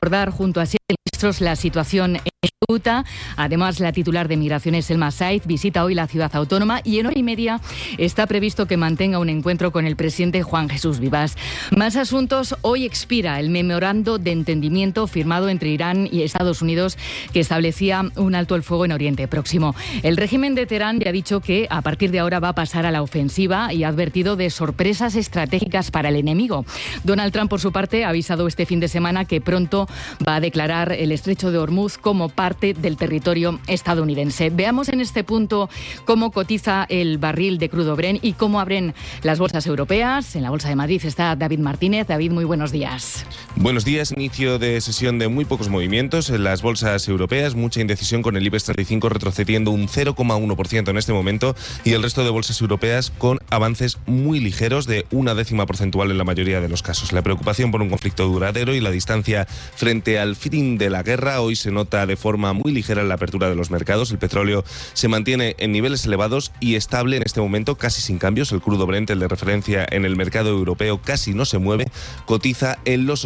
abordar junto a 7 ministros la situación en Ceuta. Además, la titular de Migraciones, Selma Saiz, visita hoy la ciudad autónoma y en hora y media está previsto que mantenga un encuentro con el presidente Juan Jesús Vivas. Más asuntos. Hoy expira el memorando de entendimiento firmado entre Irán y Estados Unidos que establecía un alto el fuego en Oriente Próximo. El régimen de Teherán ya ha dicho que a partir de ahora va a pasar a la ofensiva y ha advertido de sorpresas estratégicas para el enemigo. Donald Trump, por su parte, ha avisado este fin de semana que pronto va a declarar el estrecho de Hormuz como parte del territorio estadounidense. Veamos en este punto cómo cotiza el barril de crudo Brent y cómo abren las bolsas europeas. En la Bolsa de Madrid está David Martínez. David, muy buenos días. Buenos días. Inicio de sesión de muy pocos movimientos en las bolsas europeas. Mucha indecisión con el IBEX 35 retrocediendo un 0,1% en este momento y el resto de bolsas europeas con avances muy ligeros de 0,1 porcentual en la mayoría de los casos. La preocupación por un conflicto duradero y la distancia frente al fin de la guerra hoy se nota de forma muy ligera en la apertura de los mercados. El petróleo se mantiene en niveles elevados y estable en este momento, casi sin cambios. El crudo Brent, el de referencia en el mercado europeo, casi no se mueve. Cotiza en los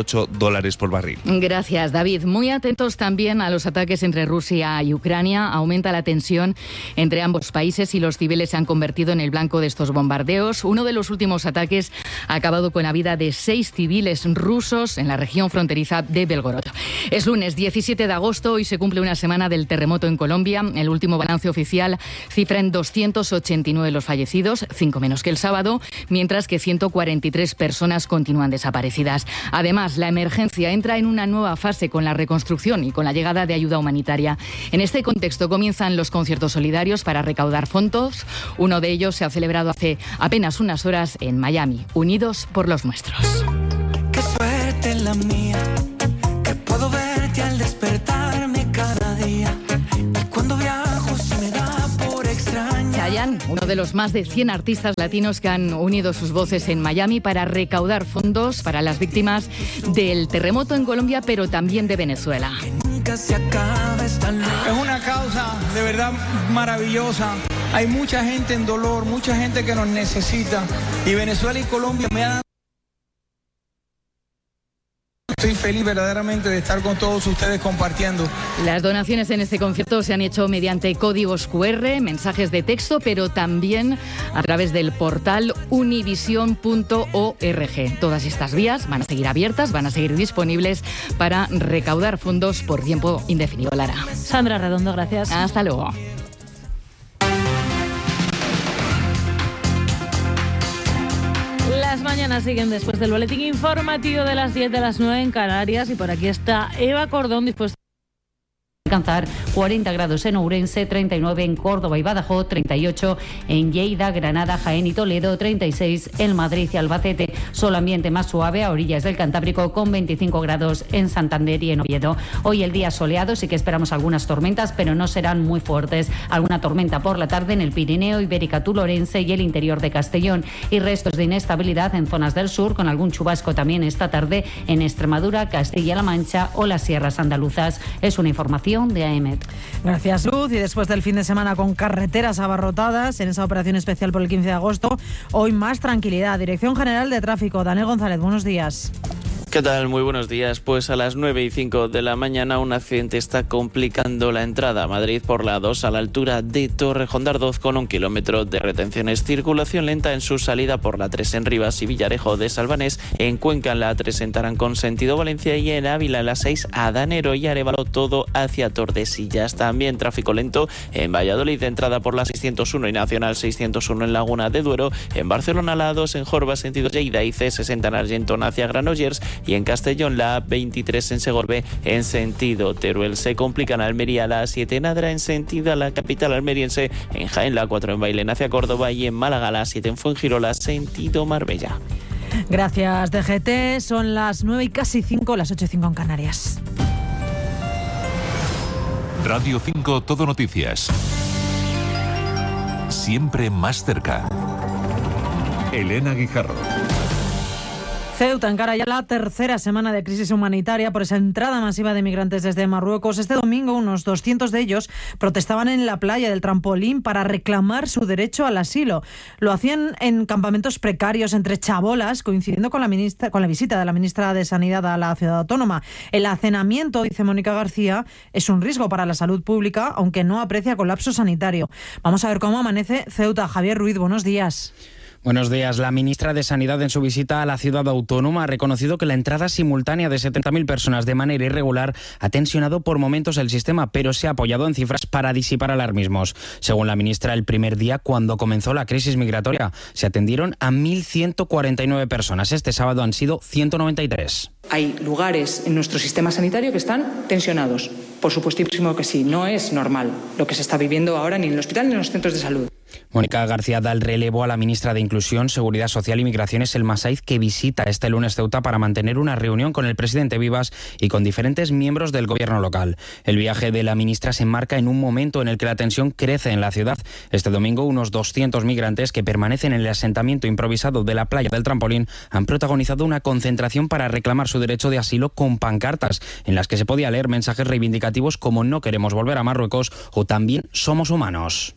$88 por barril. Gracias, David. Muy atentos también a los ataques entre Rusia y Ucrania. Aumenta la tensión entre ambos países y los civiles se han convertido en el blanco de estos bombardeos. Uno de los últimos ataques ha acabado con la vida de 6 civiles rusos en la región fronteriza de Belgorod. Es lunes 17 de agosto y se cumple una semana del terremoto en Colombia. El último balance oficial cifra en 289 los fallecidos, 5 menos que el sábado, mientras que 143 personas continúan desaparecidas. Además, la emergencia entra en una nueva fase con la reconstrucción y con la llegada de ayuda humanitaria. En este contexto comienzan los conciertos solidarios para recaudar fondos. Uno de ellos se ha celebrado hace apenas unas horas en Miami, Unidos por los Nuestros. Qué suerte la mía, que puedo verte al despertarme cada día. Y cuando viajo se me da por extrañar. Chayanne, uno de los más de 100 artistas latinos que han unido sus voces en Miami para recaudar fondos para las víctimas del terremoto en Colombia, pero también de Venezuela. Nunca se acaba esta luz. Es una causa de verdad maravillosa. Hay mucha gente en dolor, mucha gente que nos necesita. Y Venezuela y Colombia me han... Estoy feliz verdaderamente de estar con todos ustedes compartiendo. Las donaciones en este concierto se han hecho mediante códigos QR, mensajes de texto, pero también a través del portal univision.org. Todas estas vías van a seguir abiertas, van a seguir disponibles para recaudar fondos por tiempo indefinido. Lara. Sandra Redondo, gracias. Hasta luego. Las mañanas siguen después del boletín informativo de las 10 de las 9 en Canarias y por aquí está Eva Cordón dispuesta a alcanzar 40 grados en Ourense, 39 en Córdoba y Badajoz, 38 en Lleida, Granada, Jaén y Toledo, 36 en Madrid y Albacete. Solo ambiente más suave a orillas del Cantábrico con 25 grados en Santander y en Oviedo. Hoy el día soleado, sí que esperamos algunas tormentas, pero no serán muy fuertes. Alguna tormenta por la tarde en el Pirineo, Ibérica, Tulorense y el interior de Castellón. Y restos de inestabilidad en zonas del sur, con algún chubasco también esta tarde en Extremadura, Castilla-La Mancha o las sierras andaluzas. Es una información de AEMET. Gracias, Luz. Y después del fin de semana con carreteras abarrotadas en esa operación especial por el 15 de agosto, hoy más tranquilidad. Dirección General de Tráfico, Daniel González, buenos días. ¿Qué tal? Muy buenos días. Pues a las 9:05 de la mañana un accidente está complicando la entrada a Madrid por la 2 a la altura de Torrejón de Ardoz con 1 kilómetro de retenciones. Circulación lenta en su salida por la 3 en Rivas y Villarejo de Salvanés, en Cuenca en la 3 en Tarancón sentido Valencia y en Ávila en la 6 a Danero y Arévalo todo hacia Tordesillas. También tráfico lento en Valladolid de entrada por la 601 y Nacional 601 en Laguna de Duero, en Barcelona la 2 en Jorba sentido Lleida y C60 en Argentona hacia Granollers y en Castellón la 23 en Segorbe en sentido Teruel. Se complican Almería la 7 en Adra en sentido a la capital almeriense, en Jaén la 4 en Bailén hacia Córdoba y en Málaga la 7 en Fuengirola sentido Marbella. Gracias, DGT. Son las 9:05, las 8:05 en Canarias. Radio 5 Todo Noticias. Siempre más cerca. Elena Guijarro. Ceuta encara ya la tercera semana de crisis humanitaria por esa entrada masiva de migrantes desde Marruecos. Este domingo unos 200 de ellos protestaban en la playa del Trampolín para reclamar su derecho al asilo. Lo hacían en campamentos precarios entre chabolas, coincidiendo con la visita de la ministra de Sanidad a la ciudad autónoma. El hacinamiento, dice Mónica García, es un riesgo para la salud pública, aunque no aprecia colapso sanitario. Vamos a ver cómo amanece Ceuta. Javier Ruiz, buenos días. Buenos días. La ministra de Sanidad en su visita a la ciudad autónoma ha reconocido que la entrada simultánea de 70.000 personas de manera irregular ha tensionado por momentos el sistema, pero se ha apoyado en cifras para disipar alarmismos. Según la ministra, el primer día, cuando comenzó la crisis migratoria, se atendieron a 1.149 personas. Este sábado han sido 193. Hay lugares en nuestro sistema sanitario que están tensionados. Por supuestísimo que sí. No es normal lo que se está viviendo ahora ni en el hospital ni en los centros de salud. Mónica García da el relevo a la ministra de Inclusión, Seguridad Social y Migraciones, Selma Saiz, que visita este lunes Ceuta para mantener una reunión con el presidente Vivas y con diferentes miembros del gobierno local. El viaje de la ministra se enmarca en un momento en el que la tensión crece en la ciudad. Este domingo, unos 200 migrantes que permanecen en el asentamiento improvisado de la playa del Trampolín han protagonizado una concentración para reclamar su derecho de asilo con pancartas en las que se podía leer mensajes reivindicativos como "no queremos volver a Marruecos" o "también somos humanos".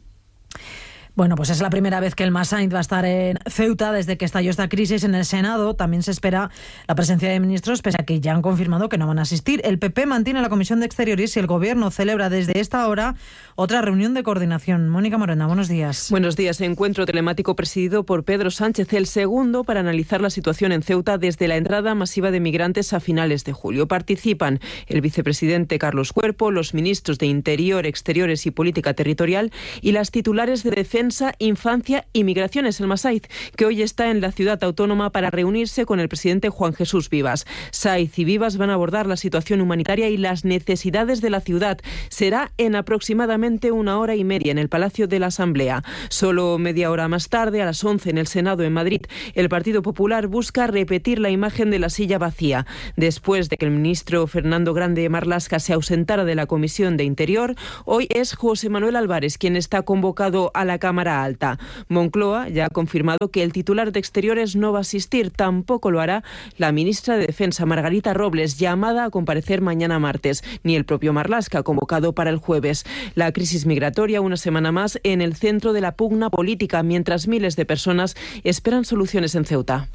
Bueno, pues es la primera vez que el Massaint va a estar en Ceuta desde que estalló esta crisis. En el Senado también se espera la presencia de ministros, pese a que ya han confirmado que no van a asistir. El PP mantiene la Comisión de Exteriores y el Gobierno celebra desde esta hora otra reunión de coordinación. Mónica Morena, buenos días. Buenos días. Encuentro telemático presidido por Pedro Sánchez, el segundo para analizar la situación en Ceuta desde la entrada masiva de migrantes a finales de julio. Participan el vicepresidente Carlos Cuerpo, los ministros de Interior, Exteriores y Política Territorial y las titulares de Defensa, Infancia y Migraciones, Selma Saiz, que hoy está en la ciudad autónoma para reunirse con el presidente Juan Jesús Vivas. Saiz y Vivas van a abordar la situación humanitaria y las necesidades de la ciudad. Será en aproximadamente 1 hora y media en el Palacio de la Asamblea. Solo media hora más tarde, a las 11 en el Senado en Madrid, el Partido Popular busca repetir la imagen de la silla vacía. Después de que el ministro Fernando Grande Marlaska se ausentara de la Comisión de Interior, hoy es José Manuel Álvarez quien está convocado a la Cámara Alta. Moncloa ya ha confirmado que el titular de Exteriores no va a asistir, tampoco lo hará la ministra de Defensa, Margarita Robles, llamada a comparecer mañana martes, ni el propio Marlaska, convocado para el jueves. La crisis migratoria, una semana más, en el centro de la pugna política, mientras miles de personas esperan soluciones en Ceuta.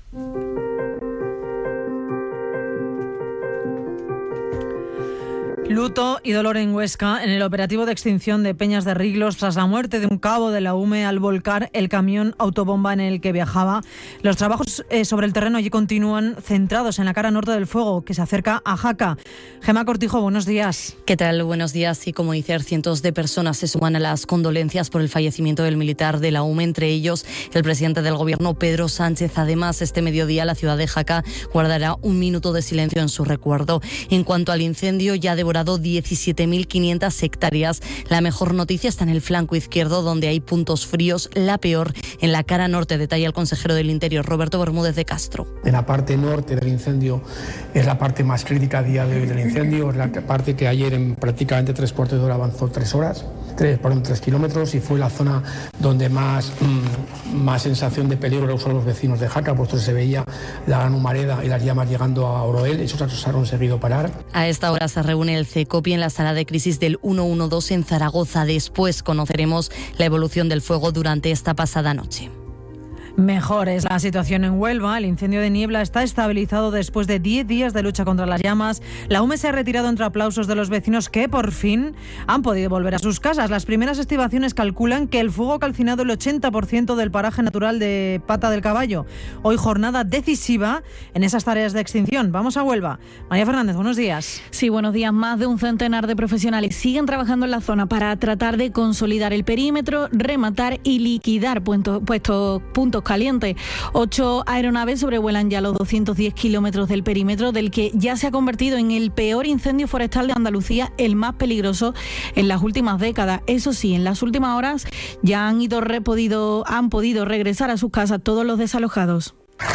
Luto y dolor en Huesca en el operativo de extinción de Peñas de Riglos tras la muerte de un cabo de la UME al volcar el camión autobomba en el que viajaba. Los trabajos sobre el terreno allí continúan, centrados en la cara norte del fuego que se acerca a Jaca. Gemma Cortijo, buenos días. ¿Qué tal? Buenos días. Y como dice, cientos de personas se suman a las condolencias por el fallecimiento del militar de la UME, entre ellos el presidente del gobierno, Pedro Sánchez. Además, este mediodía la ciudad de Jaca guardará un minuto de silencio en su recuerdo. En cuanto al incendio, ya devorado 17.500 hectáreas. La mejor noticia está en el flanco izquierdo, donde hay puntos fríos. La peor en la cara norte, detalla el consejero del Interior, Roberto Bermúdez de Castro. En la parte norte del incendio es la parte más crítica a día de hoy del incendio, es la parte que ayer en prácticamente 3/4 de hora avanzó 3 kilómetros, y fue la zona donde más sensación de peligro le usaron los vecinos de Jaca, puesto que se veía la gran humareda y las llamas llegando a Oroel. Esos casos han conseguido parar. A esta hora se reúne el CECOPI en la sala de crisis del 112 en Zaragoza. Después conoceremos la evolución del fuego durante esta pasada noche. Mejor es la situación en Huelva. El incendio de Niebla está estabilizado después de 10 días de lucha contra las llamas. La UME se ha retirado entre aplausos de los vecinos que por fin han podido volver a sus casas. Las primeras estimaciones calculan que el fuego ha calcinado el 80% del paraje natural de Pata del Caballo. Hoy jornada decisiva en esas tareas de extinción. Vamos a Huelva. María Fernández, buenos días. Sí, buenos días. Más de un centenar de profesionales siguen trabajando en la zona para tratar de consolidar el perímetro, rematar y liquidar puntos caliente. 8 aeronaves sobrevuelan ya los 210 kilómetros del perímetro, del que ya se ha convertido en el peor incendio forestal de Andalucía, el más peligroso en las últimas décadas. Eso sí, en las últimas horas ya han podido regresar a sus casas todos los desalojados.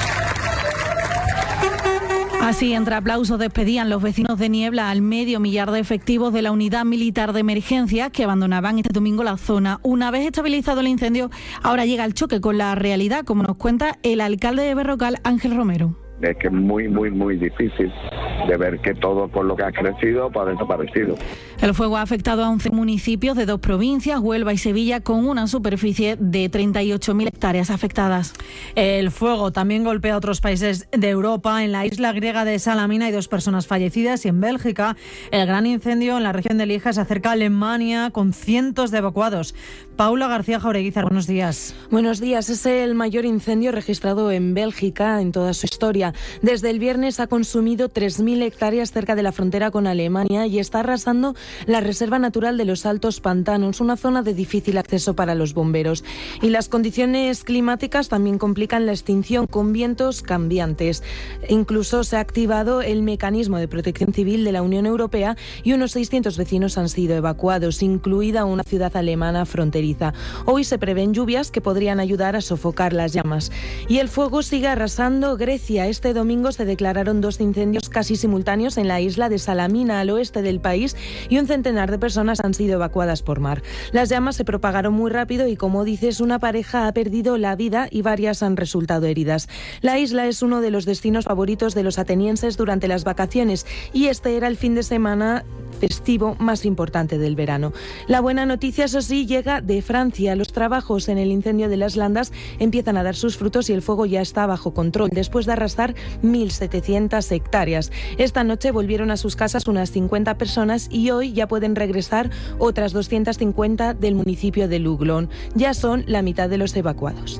Así, entre aplausos, despedían los vecinos de Niebla al medio millar de efectivos de la Unidad Militar de Emergencias que abandonaban este domingo la zona. Una vez estabilizado el incendio, ahora llega el choque con la realidad, como nos cuenta el alcalde de Berrocal, Ángel Romero. es que es muy, muy, muy difícil de ver que todo con lo que ha crecido pues ha desaparecido. El fuego ha afectado a 11 municipios de 2 provincias, Huelva y Sevilla, con una superficie de 38.000 hectáreas afectadas. El fuego también golpea a otros países de Europa. En la isla griega de Salamina hay 2 personas fallecidas y en Bélgica el gran incendio en la región de Lieja se acerca a Alemania con cientos de evacuados. Paula García Jaureguizar, buenos días. Buenos días. Es el mayor incendio registrado en Bélgica en toda su historia. Desde el viernes ha consumido 3.000 hectáreas cerca de la frontera con Alemania y está arrasando la reserva natural de los Altos Pantanos, una zona de difícil acceso para los bomberos. Y las condiciones climáticas también complican la extinción con vientos cambiantes. Incluso se ha activado el mecanismo de protección civil de la Unión Europea y unos 600 vecinos han sido evacuados, incluida una ciudad alemana fronteriza. Hoy se prevén lluvias que podrían ayudar a sofocar las llamas. Y el fuego sigue arrasando Grecia. Este domingo se declararon 2 incendios casi simultáneos en la isla de Salamina, al oeste del país, y un centenar de personas han sido evacuadas por mar. Las llamas se propagaron muy rápido y, como dices, una pareja ha perdido la vida y varias han resultado heridas. La isla es uno de los destinos favoritos de los atenienses durante las vacaciones y este era el fin de semana festivo más importante del verano. La buena noticia, eso sí, llega de Francia. Los trabajos en el incendio de las Landas empiezan a dar sus frutos y el fuego ya está bajo control, después de arrasar 1.700 hectáreas. Esta noche volvieron a sus casas unas 50 personas y hoy ya pueden regresar otras 250 del municipio de Luglón. Ya son la mitad de los evacuados.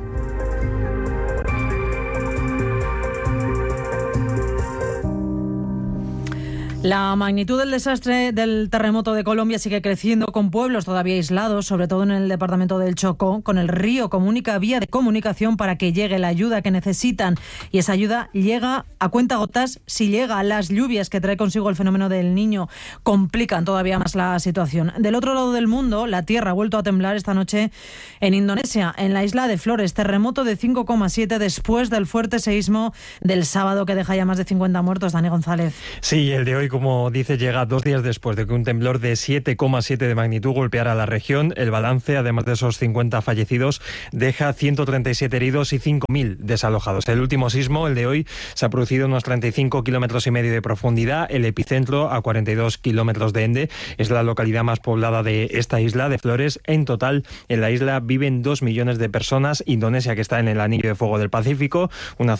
La magnitud del desastre del terremoto de Colombia sigue creciendo, con pueblos todavía aislados, sobre todo en el departamento del Chocó, con el río como única vía de comunicación para que llegue la ayuda que necesitan. Y esa ayuda llega a cuentagotas si llega. Las lluvias que trae consigo el fenómeno del Niño complican todavía más la situación. Del otro lado del mundo, la tierra ha vuelto a temblar esta noche en Indonesia, en la isla de Flores. Terremoto de 5,7 después del fuerte seísmo del sábado que deja ya más de 50 muertos. Dani González. Sí, el de hoy, como dice, llega 2 días después de que un temblor de 7,7 de magnitud golpeara la región. El balance, además de esos 50 fallecidos, deja 137 heridos y 5.000 desalojados. El último sismo, el de hoy, se ha producido a unos 35,5 kilómetros de profundidad. El epicentro, a 42 kilómetros de Ende, es la localidad más poblada de esta isla de Flores. En total, en la isla viven 2 millones de personas. Indonesia, que está en el anillo de fuego del Pacífico, una